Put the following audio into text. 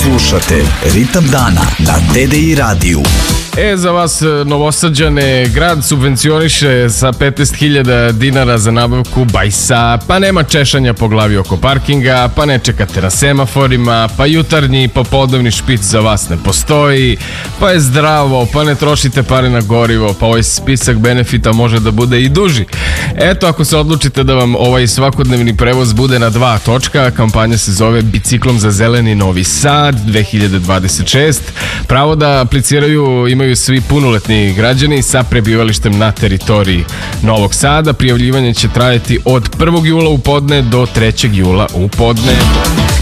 Slušate Ritam dana na TDI radiju. Za vas Novosađane, grad subvencioniše sa 15.000 dinara za nabavku bajsa, pa nema češanja po glavi oko parkinga, pa ne čekate na semaforima, pa jutarnji i popodnevni špic za vas ne postoji, pa je zdravo, pa ne trošite pare na gorivo, pa ovaj spisak benefita može da bude i duži. Eto, ako se odlučite da vam ovaj svakodnevni prevoz bude na 2 točka, kampanja se zove Biciklom za zeleni Novi Sad 2026. Pravo da apliciraju imaju svi punoletni građani sa prebivalištem na teritoriji Novog Sada. Prijavljivanje će trajati od 1. jula u podne do 3. jula u podne.